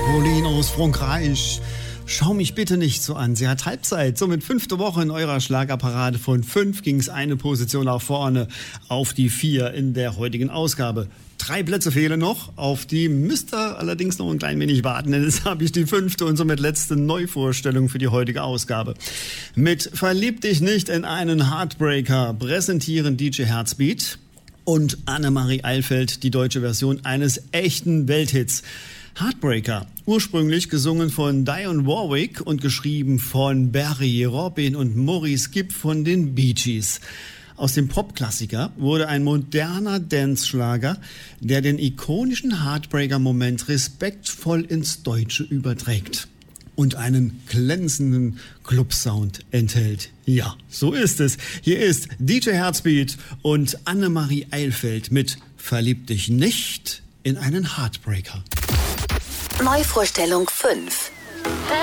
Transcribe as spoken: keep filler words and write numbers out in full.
Pauline aus Frankreich. Schau mich bitte nicht so an. Sie hat Halbzeit. Somit fünfte Woche in eurer Schlagerparade. Von fünf ging es eine Position nach vorne auf die vier in der heutigen Ausgabe. Drei Plätze fehlen noch. Auf die müsst ihr allerdings noch ein klein wenig warten, denn jetzt habe ich die fünfte und somit letzte Neuvorstellung für die heutige Ausgabe. Mit Verlieb dich nicht in einen Heartbreaker präsentieren D J Herzbeat und Annemarie Eilfeld die deutsche Version eines echten Welthits. Heartbreaker, ursprünglich gesungen von Dionne Warwick und geschrieben von Barry, Robin und Maurice Gibb von den Bee Gees. Aus dem Popklassiker wurde ein moderner Dance-Schlager, der den ikonischen Heartbreaker-Moment respektvoll ins Deutsche überträgt und einen glänzenden Club-Sound enthält. Ja, so ist es. Hier ist D J Herzbeat und Annemarie Eilfeld mit Verlieb dich nicht in einen Heartbreaker. Neuvorstellung fünf.